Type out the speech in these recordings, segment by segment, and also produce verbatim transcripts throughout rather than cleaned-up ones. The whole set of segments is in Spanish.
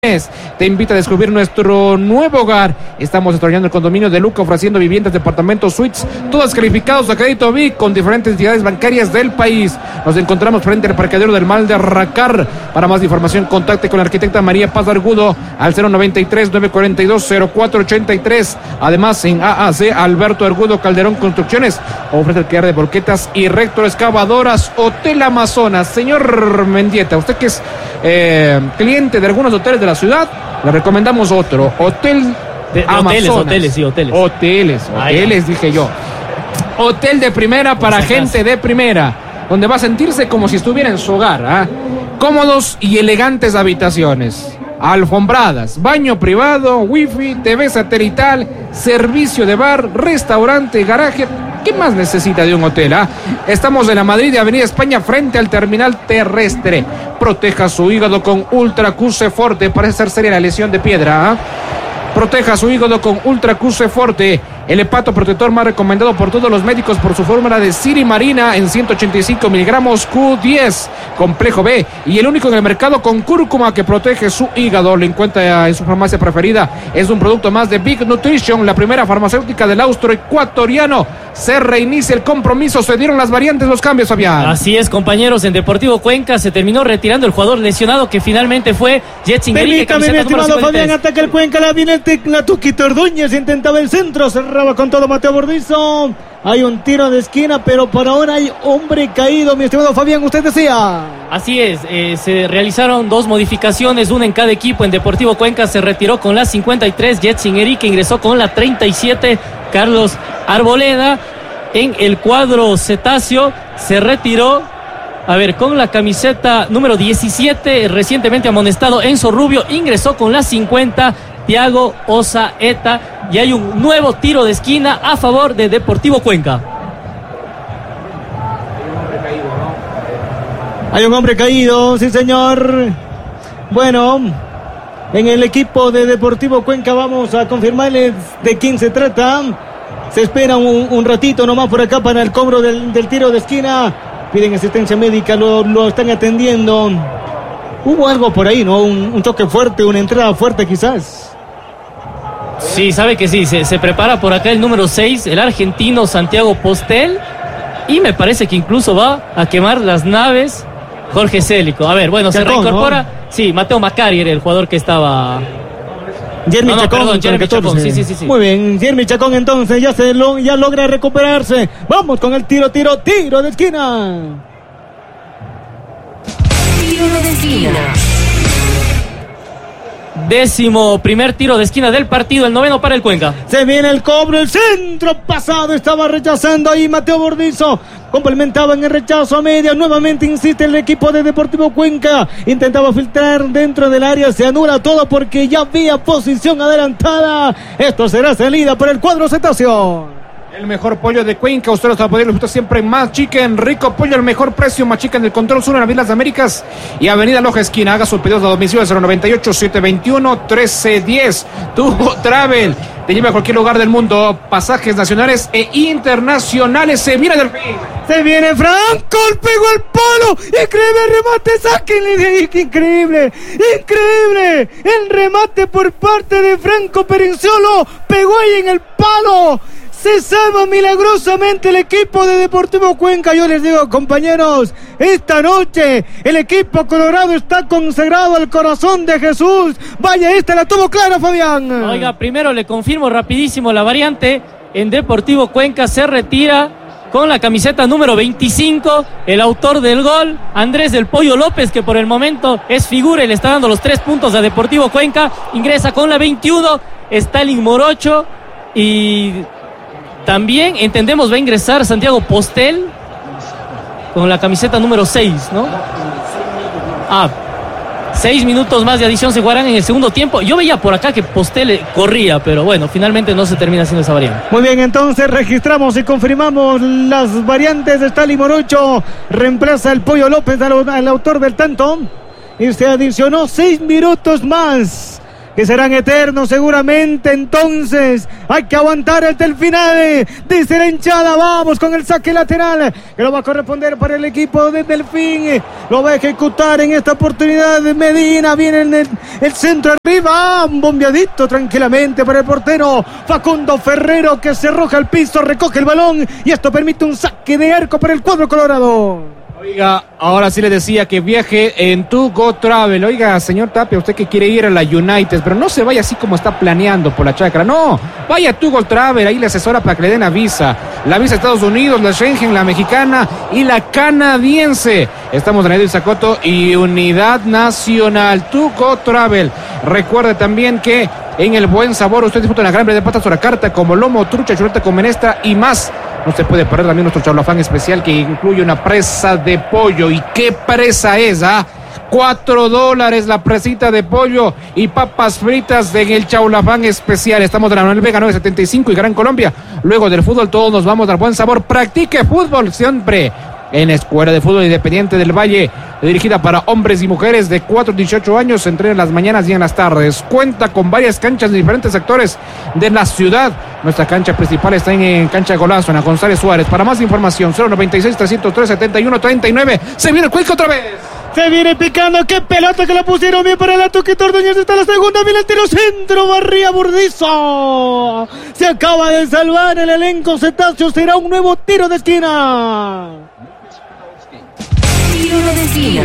te invita a descubrir nuestro nuevo hogar. Estamos desarrollando el condominio de Luca, ofreciendo viviendas, departamentos, suites, todas calificados a crédito B I C con diferentes entidades bancarias del país. Nos encontramos frente al parqueadero del Mal de Arracar. Para más información, contacte con la arquitecta María Paz Argudo al cero noventa y tres, nueve cuarenta y dos, cero cuatro ochenta y tres. Además, en A A C Alberto Argudo Calderón Construcciones ofrece alquiler de volquetas y retroexcavadoras. Hotel Amazonas. Señor Mendieta, usted que es eh, cliente de algunos hoteles de la ciudad, le recomendamos otro, Hotel de, de Amazonas. Hoteles, hoteles, sí, hoteles. Hoteles, hoteles, ah, dije yo. Hotel de primera para gente de primera, donde va a sentirse como si estuviera en su hogar, ¿eh? Cómodos y elegantes habitaciones, alfombradas, baño privado, wifi, T V satelital, servicio de bar, restaurante, garaje. ¿Qué más necesita de un hotel? ¿Ah? Estamos en la Madrid de Avenida España, frente al terminal terrestre. Proteja su hígado con Ultra Q C Forte. Parece ser seria la lesión de piedra. ¿Ah? Proteja su hígado con Ultra Q C Forte, el hepato protector más recomendado por todos los médicos por su fórmula de sirimarina en ciento ochenta y cinco miligramos Q diez, complejo B, y el único en el mercado con cúrcuma que protege su hígado. Lo encuentra en su farmacia preferida. Es un producto más de Big Nutrition, la primera farmacéutica del austroecuatoriano. Se reinicia el compromiso, se dieron las variantes, los cambios, Fabián. Así es, compañeros, en Deportivo Cuenca se terminó retirando el jugador lesionado que finalmente fue Jetsin Enrique. Permítame, mi estimado Fabián, ataca el Cuenca, la viene el la Tuquita Ordóñez, intentaba el centro, cerraba con todo Mateo Bordizo. Hay un tiro de esquina, pero por ahora hay hombre caído, mi estimado Fabián, usted decía. Así es, eh, se realizaron dos modificaciones, una en cada equipo. En Deportivo Cuenca se retiró con la cincuenta y tres Jetsin Enrique, ingresó con la treinta y siete Carlos Arboleda. En el cuadro cetáceo se retiró, a ver, con la camiseta número diecisiete, recientemente amonestado Enzo Rubio, ingresó con la cincuenta Thiago Osaeta, y hay un nuevo tiro de esquina a favor de Deportivo Cuenca. Hay un hombre caído, sí señor. Bueno, en el equipo de Deportivo Cuenca vamos a confirmarles de quién se trata. Se espera un, un ratito nomás por acá para el cobro del, del tiro de esquina. Piden asistencia médica, lo, lo están atendiendo. Hubo algo por ahí, ¿no? Un, un toque fuerte, una entrada fuerte quizás. Sí, sabe que sí, se, se prepara por acá el número seis, el argentino Santiago Postel. Y me parece que incluso va a quemar las naves Jorge Célico. A ver, bueno, Chacón, se reincorpora. ¿No? Sí, Mateo Macari era el jugador que estaba... Jeremy no, no, Chacón, perdón, Jeremy Chacón, sí, sí, sí, sí. Muy bien, Jeremy Chacón entonces ya se lo, ya logra recuperarse. Vamos con el tiro, tiro, tiro de esquina. Tiro de esquina. Décimo primer tiro de esquina del partido, el noveno para el Cuenca. Se viene el cobro, el centro pasado, estaba rechazando ahí Mateo Bordizo. Complementaba en el rechazo a media, nuevamente insiste el equipo de Deportivo Cuenca. Intentaba filtrar dentro del área, se anula todo porque ya había posición adelantada. Esto será salida por el cuadro cetáceo. El mejor pollo de Cuenca, usted lo está pudiendo disfrutar siempre en Más Chicken, rico pollo, el mejor precio, Más Chicken del Control Sur en Avenida Las Américas y Avenida Loja Esquina. Haga sus pedidos de domicilio al cero noventa y ocho, setecientos veintiuno, trece diez. Tubo Travel te lleva a cualquier lugar del mundo, pasajes nacionales e internacionales. Se viene del fin. Se viene Franco, pegó el palo, increíble remate, sáquenle, increíble, increíble, el remate por parte de Franco Perinciolo, pegó ahí en el palo. Se salva milagrosamente el equipo de Deportivo Cuenca. Yo les digo, compañeros, esta noche el equipo colorado está consagrado al corazón de Jesús. Vaya, esta la tuvo clara, Fabián. Oiga, primero le confirmo rapidísimo la variante. En Deportivo Cuenca se retira con la camiseta número veinticinco, el autor del gol, Andrés del Pollo López, que por el momento es figura y le está dando los tres puntos a Deportivo Cuenca. Ingresa con la veintiuno, Stalin Morocho, y también entendemos va a ingresar Santiago Postel con la camiseta número seis, ¿no? Ah, seis minutos más de adición se jugarán en el segundo tiempo. Yo veía por acá que Postel corría, pero bueno, finalmente no se termina haciendo esa variante. Muy bien, entonces registramos y confirmamos las variantes de Stalin Morocho. Reemplaza el Pollo López al, al autor del tanto y se adicionó seis minutos más. que serán eternos seguramente. Entonces hay que aguantar hasta el final. Dice la hinchada, vamos con el saque lateral, que lo va a corresponder para el equipo de Delfín. Lo va a ejecutar en esta oportunidad Medina. Viene en el, el centro arriba, un bombeadito tranquilamente para el portero Facundo Ferrero, que se arroja al piso, recoge el balón y esto permite un saque de arco para el cuadro colorado. Oiga, ahora sí le decía que viaje en To Go Travel. Oiga, señor Tapia, usted que quiere ir a la United, pero no se vaya así como está planeando por la chacra. No, vaya a To Go Travel, ahí le asesora para que le den la visa. La visa de Estados Unidos, la Schengen, la mexicana y la canadiense. Estamos en Edil Zacoto y Unidad Nacional. To Go Travel. Recuerde también que en el Buen Sabor usted disfruta una gran variedad de patas sobre carta como lomo, trucha, chuleta con menestra y más. No se puede perder también nuestro chaulafán especial, que incluye una presa de pollo. ¿Y qué presa es? ¿Ah? Cuatro dólares la presita de pollo y papas fritas en el chaulafán especial. Estamos de la Manuel Vega nueve setenta y cinco y Gran Colombia. Luego del fútbol todos nos vamos al Buen Sabor. Practique fútbol siempre en Escuela de Fútbol Independiente del Valle, dirigida para hombres y mujeres de cuatro a dieciocho años. Se entrena en las mañanas y en las tardes. Cuenta con varias canchas de diferentes sectores de la ciudad. Nuestra cancha principal está en, en Cancha Golazo, en la González Suárez. Para más información, cero noventa y seis, trescientos tres, setenta y uno treinta y nueve. Se viene el Cuico otra vez. Se viene picando, qué pelota que la pusieron bien para la Tuquito Ordóñez. Está la segunda, viene el tiro centro, barría Burdizo. Se acaba de salvar el elenco cetáceo, será un nuevo tiro de esquina. Tiro de esquina.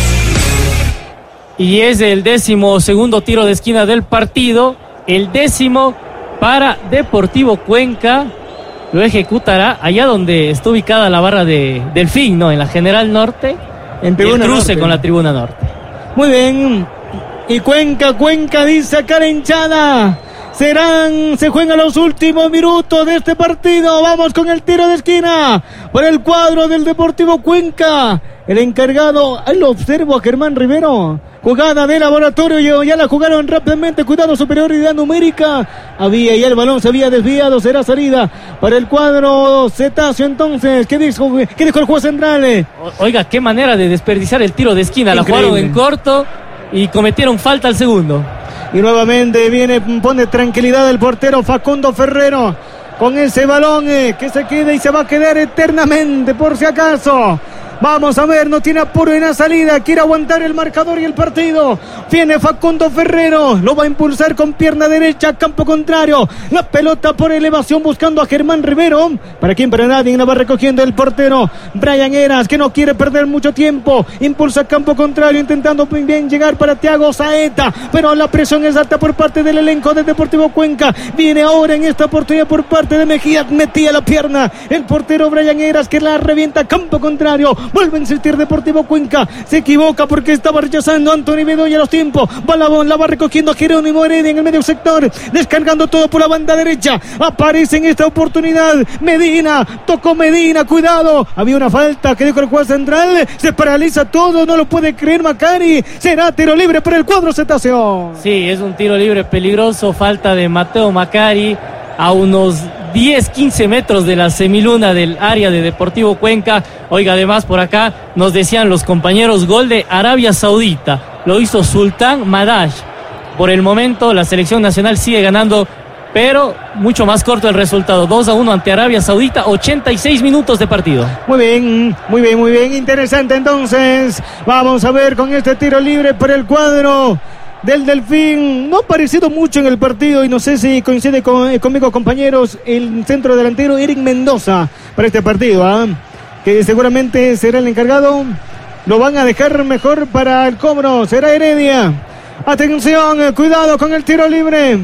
Y es el décimo segundo tiro de esquina del partido. El décimo para Deportivo Cuenca. Lo ejecutará allá donde está ubicada la barra de Delfín, ¿no? En la General Norte. En el cruce norte. Con la Tribuna Norte. Muy bien. Y Cuenca, Cuenca dice acá la hinchada. Serán, se juegan los últimos minutos de este partido. Vamos con el tiro de esquina por el cuadro del Deportivo Cuenca. El encargado, ahí lo observo a Germán Rivero. Jugada de laboratorio, ya la jugaron rápidamente, cuidado, superioridad numérica. Había, ya el balón se había desviado, será salida para el cuadro cetáceo. Entonces, ¿qué dijo, qué dijo el juez central? Oiga, qué manera de desperdiciar el tiro de esquina. Increíble. La jugaron en corto y cometieron falta al segundo. Y nuevamente viene, pone tranquilidad el portero Facundo Ferrero con ese balón eh, que se queda y se va a quedar eternamente por si acaso. Vamos a ver, no tiene apuro en la salida, quiere aguantar el marcador y el partido. Viene Facundo Ferrero, lo va a impulsar con pierna derecha, campo contrario. La pelota por elevación buscando a Germán Rivero. ¿Para quién? Para nadie, la va recogiendo el portero Brian Heras, que no quiere perder mucho tiempo. Impulsa campo contrario, intentando bien llegar para Thiago Saeta, pero la presión es alta por parte del elenco de Deportivo Cuenca. Viene ahora en esta oportunidad por parte de Mejía, metía la pierna el portero Brian Heras, que la revienta campo contrario. Vuelve a insistir Deportivo Cuenca, se equivoca porque estaba rechazando Anthony Bedoya los tiempos. Va la, la va recogiendo Jerónimo Heredia en el medio sector, descargando todo por la banda derecha. Aparece en esta oportunidad Medina, tocó Medina, cuidado, había una falta que dijo el juez central, se paraliza todo, no lo puede creer Macari. Será tiro libre para el cuadro cetáceo. Sí, es un tiro libre peligroso, falta de Mateo Macari a unos diez, quince metros de la semiluna del área de Deportivo Cuenca. Oiga, además por acá nos decían los compañeros, gol de Arabia Saudita, lo hizo Sultan Madash. Por el momento la selección nacional sigue ganando, pero mucho más corto el resultado, dos a uno ante Arabia Saudita, ochenta y seis minutos de partido. Muy bien, muy bien, muy bien, interesante entonces. Vamos a ver con este tiro libre por el cuadro del Delfín. No ha aparecido mucho en el partido y no sé si coincide con, eh, conmigo, compañeros, el centro delantero Eric Mendoza para este partido, ¿eh? que seguramente será el encargado. Lo van a dejar mejor para el cobro, será Heredia. Atención, eh, cuidado con el tiro libre.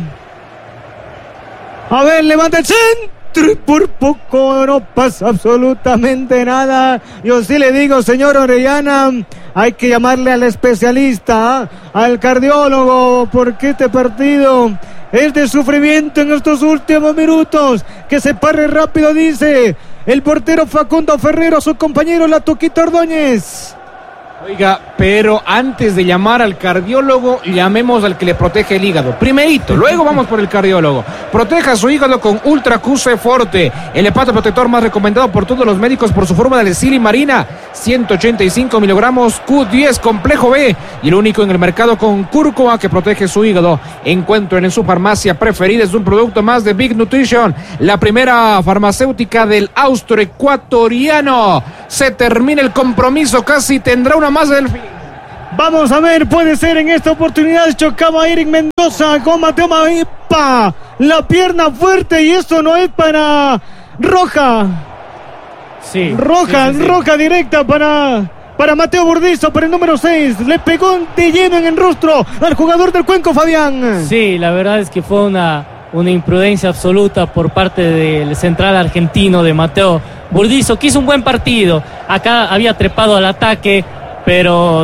A ver, levanta el centro y por poco no pasa absolutamente nada. Yo sí le digo, señor Orellana, hay que llamarle al especialista, ¿eh? al cardiólogo, porque este partido es de sufrimiento en estos últimos minutos. Que se pare rápido, dice el portero Facundo Ferrero, su compañero la Tuquito Ordóñez. Oiga, Pero antes de llamar al cardiólogo, llamemos al que le protege el hígado. Primerito, luego vamos por el cardiólogo. Proteja su hígado con Ultra Q C Forte, el hepato protector más recomendado por todos los médicos por su fórmula de silimarina, ciento ochenta y cinco miligramos Q diez complejo B, y el único en el mercado con cúrcuma que protege su hígado. Encuentren en su farmacia preferida, es un producto más de Big Nutrition, la primera farmacéutica del austroecuatoriano. Se termina el compromiso, casi tendrá una más del fin. Vamos a ver, puede ser en esta oportunidad. Chocaba Eric Mendoza con Mateo Maipa. La pierna fuerte y esto no es para Roja. Sí. Roja, sí, sí, sí. roja directa para, para Mateo Burdizo, para el número seis. Le pegó de lleno en el rostro al jugador del Cuenco, Fabián. Sí, la verdad es que fue una, una imprudencia absoluta por parte del central argentino de Mateo Burdizo, que hizo un buen partido. Acá había trepado al ataque, pero